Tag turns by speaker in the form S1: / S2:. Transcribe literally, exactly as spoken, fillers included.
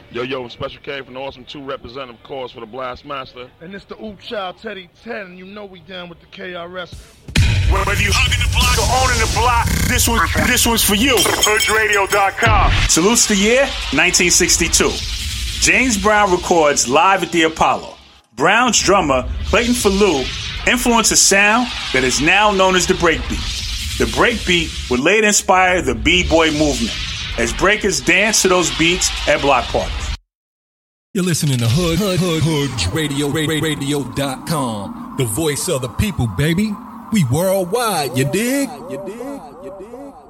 S1: Yo, yo, Special K from the Awesome two representative cause for the Blast Master.
S2: And it's the Oop Child Teddy ten, and you know we down with the K R S.
S3: Whether you hugging the block or owning the block, this one, this one's for you. Hood Radio dot com.
S4: Salutes the year, nineteen sixty-two. James Brown records live at the Apollo. Brown's drummer, Clayton Falou, influenced a sound that is now known as the breakbeat. The breakbeat would later inspire the B-boy movement, as breakers dance to those beats at block parties.
S5: You're listening to Hood, Hood, Hood, Hood Radio, Radio dot com. The voice of the people, baby. We worldwide, you dig? You dig? You dig?